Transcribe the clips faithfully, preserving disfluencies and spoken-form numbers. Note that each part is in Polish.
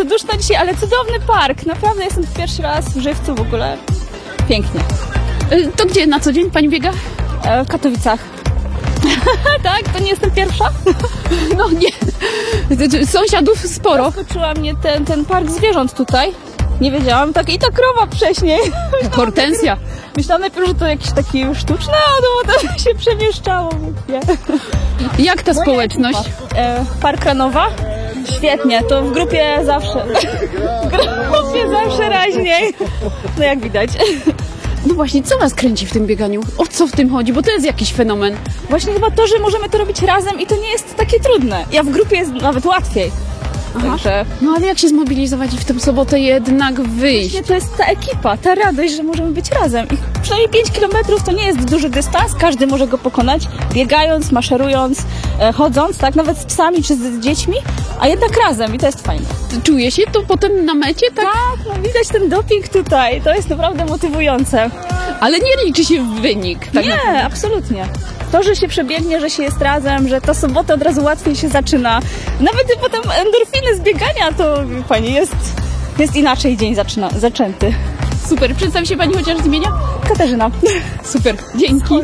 duszno dzisiaj, ale cudowny park. Naprawdę jestem tu pierwszy raz w Żywcu w ogóle. Pięknie. To gdzie na co dzień pani biega? W Katowicach. Tak? To nie jestem pierwsza? No nie. Sąsiadów sporo. Zaskoczyła mnie ten, ten park zwierząt tutaj. Nie wiedziałam. Tak, i ta krowa wcześniej. Hortensja. Myślałam najpierw, że to jakieś takie sztuczne, a to potem się przemieszczało. Nie. Jak ta społeczność? E, Park Kranowa? Świetnie, to w grupie zawsze. W grupie zawsze raźniej. No jak widać. No właśnie, co was kręci w tym bieganiu? O co w tym chodzi? Bo to jest jakiś fenomen. Właśnie chyba to, że możemy to robić razem i to nie jest takie trudne. Ja w grupie jest nawet łatwiej. Aha. Także No ale jak się zmobilizować i w tę sobotę jednak wyjść? właśnie to jest ta ekipa, ta radość, że możemy być razem. I przynajmniej pięć kilometrów to nie jest duży dystans, każdy może go pokonać, biegając, maszerując, e, chodząc, tak, nawet z psami czy z dziećmi, a jednak razem i to jest fajne. Czuje się to potem na mecie, tak? Tak, no widać ten doping tutaj, to jest naprawdę motywujące. Ale nie liczy się wynik. Tak Nie, naprawdę. absolutnie. To, że się przebiegnie, że się jest razem, że ta sobota od razu łatwiej się zaczyna. Nawet potem endorfiny z biegania, to pani jest, jest inaczej dzień zaczyna, zaczęty. Super, przedstawi się pani chociaż z imienia? Katarzyna. Super, dzięki.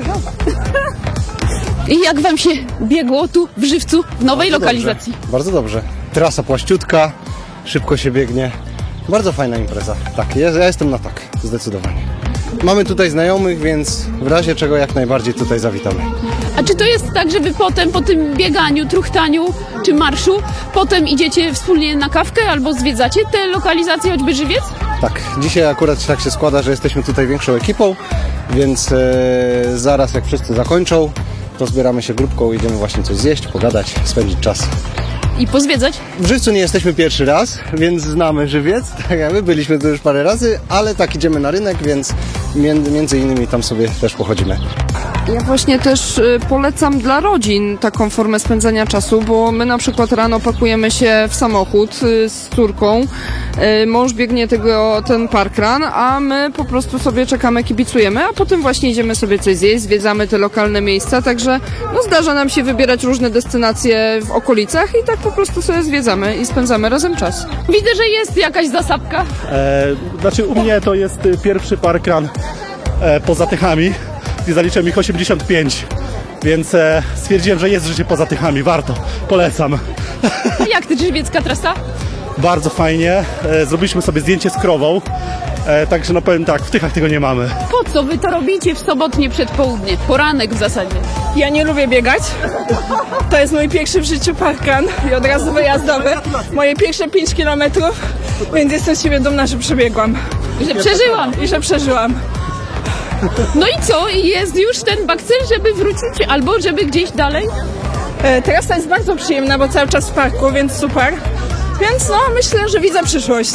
I jak wam się biegło tu w Żywcu, w nowej Bardzo lokalizacji? Dobrze, bardzo dobrze. Trasa płaściutka, szybko się biegnie. Bardzo fajna impreza. Tak, ja, ja jestem na tak, zdecydowanie. Mamy tutaj znajomych, więc w razie czego jak najbardziej tutaj zawitamy. A czy to jest tak, że wy potem po tym bieganiu, truchtaniu czy marszu, potem idziecie wspólnie na kawkę albo zwiedzacie te lokalizacje, choćby Żywiec? Tak, dzisiaj akurat tak się składa, że jesteśmy tutaj większą ekipą, więc e, zaraz jak wszyscy zakończą, to zbieramy się grupką, idziemy właśnie coś zjeść, pogadać, spędzić czas. I pozwiedzać? W Żywcu nie jesteśmy pierwszy raz, więc znamy Żywiec, tak jak my, byliśmy tu już parę razy, ale tak idziemy na rynek, więc między, między innymi tam sobie też pochodzimy. Ja właśnie też y, polecam dla rodzin taką formę spędzania czasu, bo my na przykład rano pakujemy się w samochód y, z córką, y, mąż biegnie tego, ten parkrun, a my po prostu sobie czekamy, kibicujemy, a potem właśnie idziemy sobie coś zjeść, zwiedzamy te lokalne miejsca, także no, zdarza nam się wybierać różne destynacje w okolicach i tak po prostu sobie zwiedzamy i spędzamy razem czas. Widzę, że jest jakaś zasapka. E, znaczy u mnie to jest y, pierwszy parkrun e, poza Tychami i zaliczyłem ich osiemdziesiąt pięć, więc e, stwierdziłem, że jest życie poza Tychami, warto, polecam. A jak ty, żywiecka trasa? Bardzo fajnie, e, zrobiliśmy sobie zdjęcie z krową, e, także no powiem tak, w Tychach tego nie mamy. Po co wy to robicie w sobotnie przedpołudnie? Poranek w zasadzie. Ja nie lubię biegać. To jest mój pierwszy w życiu parkrun i od razu wyjazdowy. Moje pierwsze pięć kilometrów, więc jestem z siebie dumna, że przebiegłam Że przeżyłam. i że przeżyłam. No i co? Jest już ten bakcyl, żeby wrócić albo żeby gdzieś dalej? E, Trasa jest bardzo przyjemna, bo cały czas w parku, więc super. Więc no, myślę, że widzę przyszłość.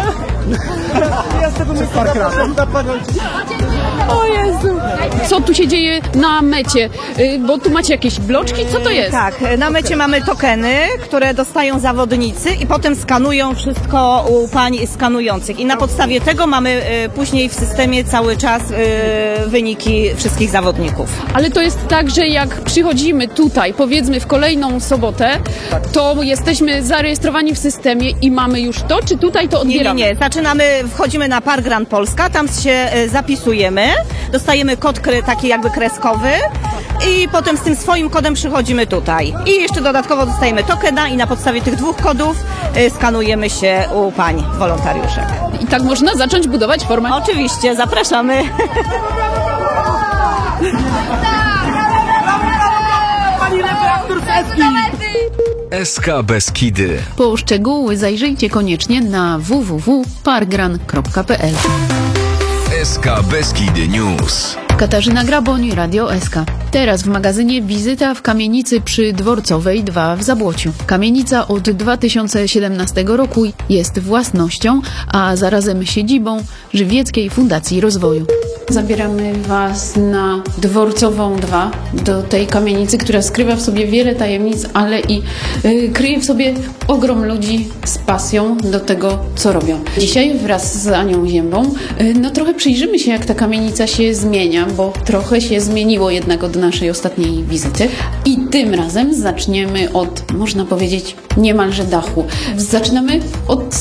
O Jezu. Co tu się dzieje na mecie? Y, Bo tu macie jakieś bloczki, co to jest? Tak, na mecie mamy tokeny, które dostają zawodnicy i potem skanują wszystko u pań skanujących. I na podstawie tego mamy y, później w systemie cały czas y, wyniki wszystkich zawodników. Ale to jest tak, że jak przychodzimy tutaj, powiedzmy w kolejną sobotę, to jesteśmy zarejestrowani w systemie i mamy już to, czy tutaj to Nie, nie, odbieramy? nie. Zaczynamy, wchodzimy na Parkrun Polska, tam się y, zapisujemy, dostajemy kod kre, taki jakby kreskowy i potem z tym swoim kodem przychodzimy tutaj. I jeszcze dodatkowo dostajemy tokena i na podstawie tych dwóch kodów y, skanujemy się u pań wolontariuszek. I tak można zacząć budować formę. Oczywiście, zapraszamy. S K Beskidy. Po szczegóły zajrzyjcie koniecznie na w w w kropka parkrun kropka p l. S K Beskidy News. Katarzyna Graboń, Radio S K. Teraz w magazynie wizyta w kamienicy przy Dworcowej dwa w Zabłociu. Kamienica od dwa tysiące siedemnastego roku jest własnością, a zarazem siedzibą Żywieckiej Fundacji Rozwoju. Zabieramy Was na Dworcową dwa, do tej kamienicy, która skrywa w sobie wiele tajemnic, ale i y, kryje w sobie ogrom ludzi z pasją do tego, co robią. Dzisiaj wraz z Anią Ziębą y, no trochę przyjrzymy się, jak ta kamienica się zmienia, bo trochę się zmieniło jednak od naszej ostatniej wizyty. I tym razem zaczniemy od, można powiedzieć, niemalże dachu. Zaczynamy od